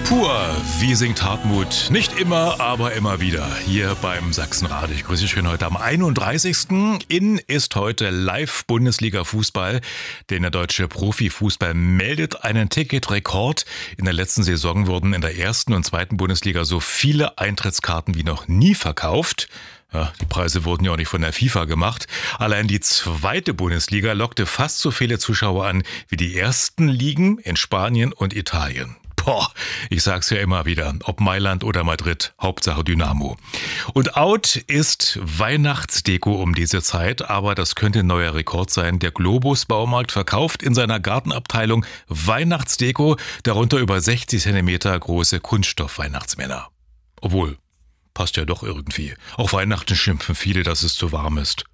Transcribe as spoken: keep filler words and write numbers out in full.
Pur, wie singt Hartmut? Nicht immer, aber immer wieder. Hier beim Sachsenradio. Ich grüße dich schön heute am einunddreißigsten In ist heute Live-Bundesliga-Fußball, denn der deutsche Profifußball meldet einen Ticketrekord. In der letzten Saison wurden in der ersten und zweiten Bundesliga so viele Eintrittskarten wie noch nie verkauft. Ja, die Preise wurden ja auch nicht von der FIFA gemacht. Allein die zweite Bundesliga lockte fast so viele Zuschauer an wie die ersten Ligen in Spanien und Italien. Boah, ich sag's ja immer wieder, ob Mailand oder Madrid, Hauptsache Dynamo. Und out ist Weihnachtsdeko um diese Zeit, aber das könnte ein neuer Rekord sein. Der Globus Baumarkt verkauft in seiner Gartenabteilung Weihnachtsdeko, darunter über sechzig Zentimeter große Kunststoff-Weihnachtsmänner. Obwohl, passt ja doch irgendwie. Auf Weihnachten schimpfen viele, dass es zu warm ist.